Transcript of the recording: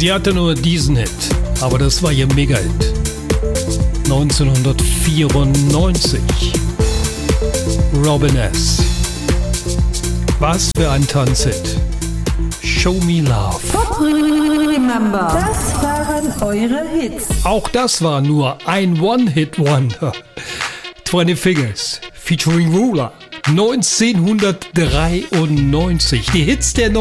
Sie hatte nur diesen Hit, aber das war ihr Mega-Hit. 1994. Robin S. Was für ein Tanzhit. Show Me Love. Remember. Das waren eure Hits. Auch das war nur ein One-Hit-Wonder. 20 Figures featuring Ruler. 1993. Die Hits der